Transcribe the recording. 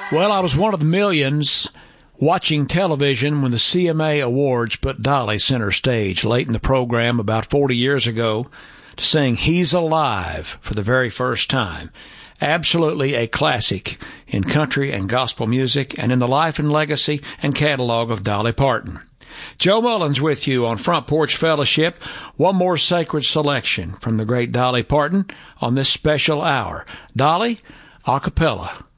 Well, I was one of the millions watching television when the CMA Awards put Dolly center stage late in the program about 40 years ago to sing He's Alive for the very first time. Absolutely a classic in country and gospel music and in the life and legacy and catalog of Dolly Parton. Joe Mullins with you on Front Porch Fellowship. One more sacred selection from the great Dolly Parton on this special hour. Dolly, a cappella.